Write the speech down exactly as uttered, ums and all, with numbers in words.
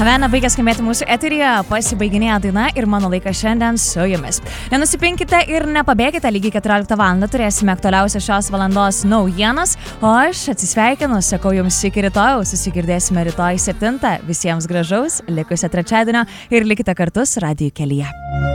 Havana baigė skambėti mūsų eteryje, pasibaiginėja daina ir mano laikas šiandien su jumis. Nenusipinkite ir nepabėkite, lygiai keturioliktą valandą turėsime aktualiausią šios valandos naujienas, o aš atsisveikinu, sakau jums iki rytojaus, susigirdėsime rytoj septintą. Visiems gražaus, likusio trečiadienio ir likite kartu su Radiju kelyje.